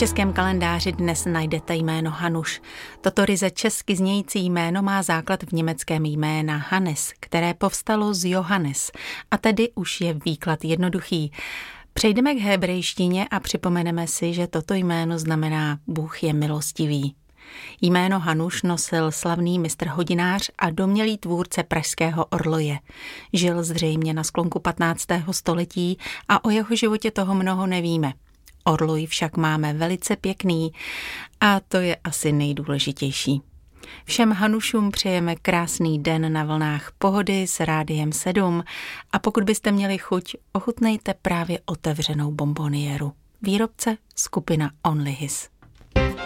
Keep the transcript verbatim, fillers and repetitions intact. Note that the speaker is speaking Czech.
českém kalendáři dnes najdete jméno Hanuš. Toto ryze česky znějící jméno má základ v německém jména Hannes, které povstalo z Johannes, a tedy už je výklad jednoduchý. Přejdeme k hebrejštině a připomeneme si, že toto jméno znamená Bůh je milostivý. Jméno Hanuš nosil slavný mistr hodinář a domnělý tvůrce pražského orloje. Žil zřejmě na sklonku patnáctého století a o jeho životě toho mnoho nevíme. Orloj však máme velice pěkný a to je asi nejdůležitější. Všem Hanušům přejeme krásný den na vlnách Pohody s Rádiem sedm a pokud byste měli chuť, ochutnejte právě otevřenou bonboniéru. Výrobce skupina Only His.